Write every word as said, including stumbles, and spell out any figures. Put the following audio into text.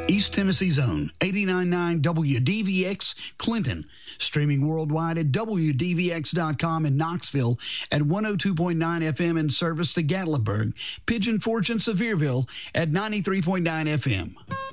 East Tennessee's own eighty-nine point nine W D V X Clinton, streaming worldwide at W D V X dot com in Knoxville, at one oh two point nine F M in service to Gatlinburg, Pigeon Forge and Sevierville at ninety-three point nine F M.